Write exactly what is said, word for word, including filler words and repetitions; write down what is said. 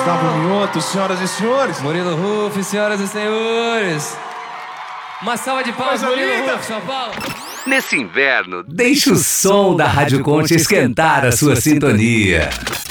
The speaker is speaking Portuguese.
Gustavo Mioto, senhoras e senhores. Murilo Huff, senhoras e senhores. Uma salva de palmas, Murilo Huff, São Paulo. Nesse inverno, deixe o som da Rádio Conte esquentar a sua sintonia.